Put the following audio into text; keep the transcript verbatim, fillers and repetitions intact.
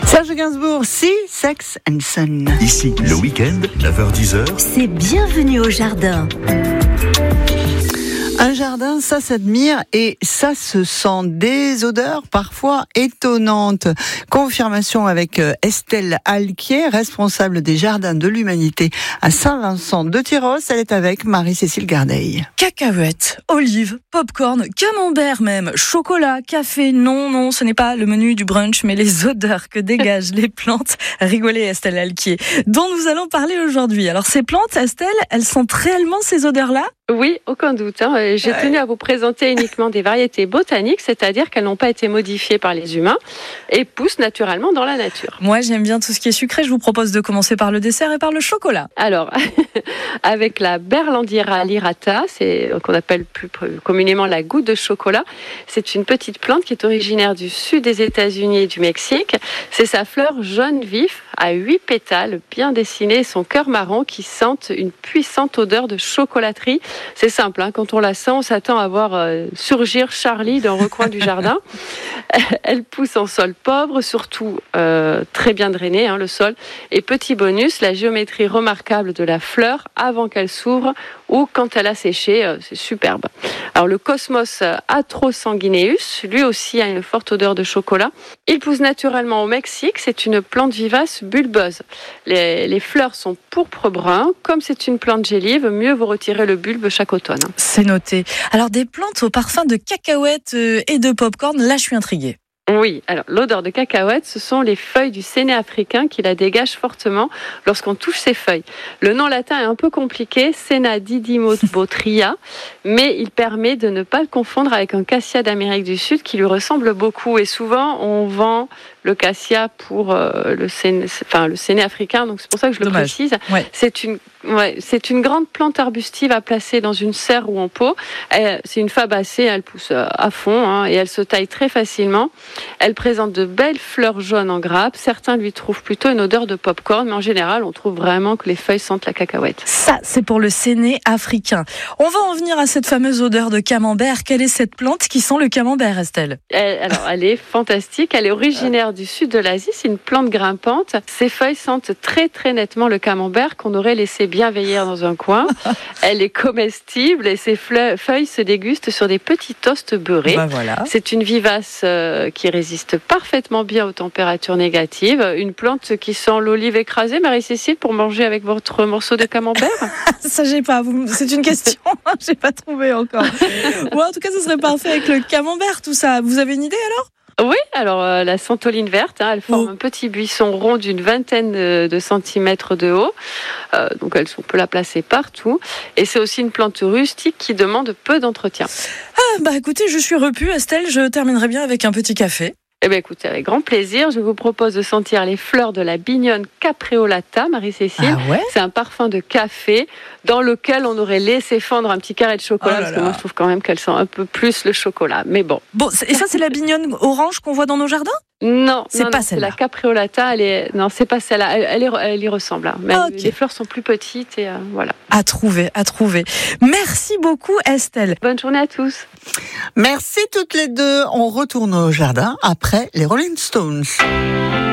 Serge Gainsbourg, Sea, Sex and Sun. Ici, le week-end, neuf heures dix heures. C'est bienvenue au jardin. Un jardin, ça s'admire et ça se sent. Des odeurs parfois étonnantes. Confirmation avec Estelle Alquier, responsable des Jardins de l'Humanité à Saint-Vincent-de-Tyrosse. Elle est avec Marie-Cécile Gardeil. Cacahuètes, olives, popcorn, camembert même, chocolat, café. Non, non, ce n'est pas le menu du brunch, mais les odeurs que dégagent les plantes. Rigolez, Estelle Alquier, dont nous allons parler aujourd'hui. Alors ces plantes, Estelle, elles sentent réellement ces odeurs-là ? Oui, aucun doute. Hein. J'ai ouais. tenu à vous présenter uniquement des variétés botaniques, c'est-à-dire qu'elles n'ont pas été modifiées par les humains et poussent naturellement dans la nature. Moi, j'aime bien tout ce qui est sucré. Je vous propose de commencer par le dessert et par le chocolat. Alors, avec la Berlandiera lyrata, c'est qu'on appelle plus communément la goutte de chocolat. C'est une petite plante qui est originaire du sud des États-Unis et du Mexique. C'est sa fleur jaune vif à huit pétales bien dessinés, son cœur marron qui sente une puissante odeur de chocolaterie. C'est simple, hein, quand on la sent, on s'attend à voir euh, surgir Charlie d'un recoin du jardin. Elle pousse en sol pauvre, surtout euh, très bien drainé, hein, le sol. Et petit bonus, la géométrie remarquable de la fleur avant qu'elle s'ouvre ou quand elle a séché, euh, c'est superbe. Alors le Cosmos atrosanguineus, lui aussi a une forte odeur de chocolat. Il pousse naturellement au Mexique, c'est une plante vivace bulbeuse. Les, les fleurs sont pourpre-brun. Comme c'est une plante gélive, mieux vaut retirer le bulbe chaque automne. C'est noté. Alors des plantes au parfum de cacahuètes et de popcorn, là je suis intriguée. Oui, alors l'odeur de cacahuète, ce sont les feuilles du séné africain qui la dégagent fortement lorsqu'on touche ces feuilles. Le nom latin est un peu compliqué, Senna didymobotria, mais il permet de ne pas le confondre avec un cassia d'Amérique du Sud qui lui ressemble beaucoup. Et souvent, on vend le cassia pour euh, le, séné, enfin, le séné africain, donc c'est pour ça que je le Dommage. précise. Ouais. C'est une, ouais, c'est une grande plante arbustive à placer dans une serre ou en pot. Elle, c'est une fabacée, elle pousse à fond hein, et elle se taille très facilement. Elle présente de belles fleurs jaunes en grappe. Certains lui trouvent plutôt une odeur de popcorn, mais en général, on trouve vraiment que les feuilles sentent la cacahuète. Ça, c'est pour le séné africain. On va en venir à cette fameuse odeur de camembert. Quelle est cette plante qui sent le camembert, Estelle ? elle, Alors, elle est fantastique. Elle est originaire du sud de l'Asie. C'est une plante grimpante. Ses feuilles sentent très, très nettement le camembert qu'on aurait laissé bien vieillir dans un coin. Elle est comestible et ses feuilles se dégustent sur des petits toasts beurrés. Ben voilà. C'est une vivace euh, qui résiste parfaitement bien aux températures négatives. Une plante qui sent l'olive écrasée, Marie-Cécile, pour manger avec votre morceau de camembert. Ça, j'ai pas. C'est une question. J'ai pas trouvé encore. Bon, en tout cas, ce serait parfait avec le camembert, tout ça. Vous avez une idée alors ? Oui, alors euh, la santoline verte, hein, elle forme oh. un petit buisson rond d'une vingtaine de, de centimètres de haut. Euh, donc elle, on peut la placer partout. Et c'est aussi une plante rustique qui demande peu d'entretien. Ah, bah écoutez, je suis repue, Estelle. Je terminerai bien avec un petit café. Eh bien, écoutez, avec grand plaisir, je vous propose de sentir les fleurs de la bignone capreolata, Marie-Cécile. Ah ouais ? C'est un parfum de café dans lequel on aurait laissé fondre un petit carré de chocolat, oh parce que moi, je trouve quand même qu'elle sent un peu plus le chocolat. Mais bon. Bon, et ça, c'est la bignone orange qu'on voit dans nos jardins ? Non, c'est non, pas non, celle-là. C'est la capreolata, elle est non, c'est pas celle-là. Elle, elle, est, elle y ressemble. Hein. Mais ah, okay. Les fleurs sont plus petites et euh, voilà. À trouver, à trouver. Merci beaucoup, Estelle. Bonne journée à tous. Merci toutes les deux. On retourne au jardin après les Rolling Stones.